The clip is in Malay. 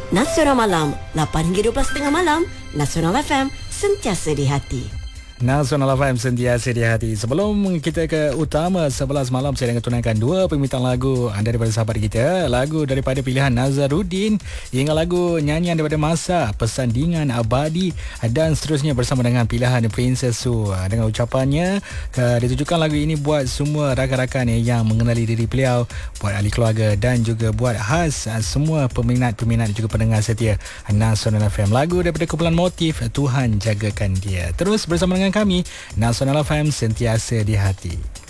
Nasional Malam 8 hingga 12.30 malam. Nasional FM, sentiasa di hati. Nasional FM sentiasa di hati. Sebelum kita ke utama 11 malam, saya akan tunaikan dua permintaan lagu daripada sahabat kita. Lagu daripada pilihan Nazaruddin hingga lagu nyanyian daripada Masa, Persandingan Abadi, dan seterusnya bersama dengan pilihan Princess Su. Dengan ucapannya, ditujukan lagu ini buat semua rakan-rakan yang mengenali diri beliau, buat ahli keluarga dan juga buat khas semua peminat-peminat juga pendengar setia Nasional FM. Lagu daripada kumpulan Motif, Tuhan Jagakan Dia. Terus bersama dengan kami, Nasional FM sentiasa di hati.